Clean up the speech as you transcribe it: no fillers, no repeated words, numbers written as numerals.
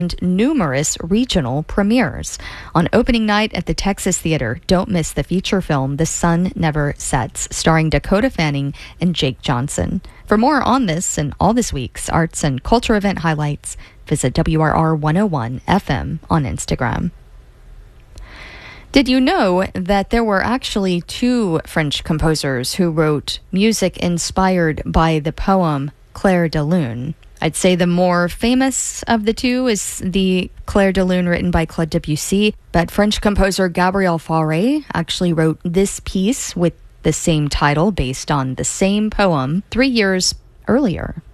and numerous regional premieres. On opening night at the Texas Theater, don't miss the feature film The Sun Never Sets, starring Dakota Fanning and Jake Johnson. For more on this and all this week's arts and culture event highlights, visit WRR 101 FM on Instagram. Did you know that there were actually two French composers who wrote music inspired by the poem Clair de Lune? I'd say the more famous of the two is the Clair de Lune written by Claude Debussy, but French composer Gabriel Fauré actually wrote this piece with the same title based on the same poem 3 years earlier.